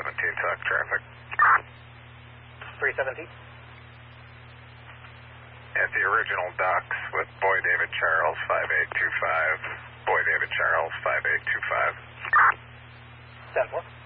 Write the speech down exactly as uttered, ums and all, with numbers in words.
seventeen, talk traffic. three seventeen. At the original docks with Boy David Charles, five eight two five. Boy David Charles, five eight two five. ten four.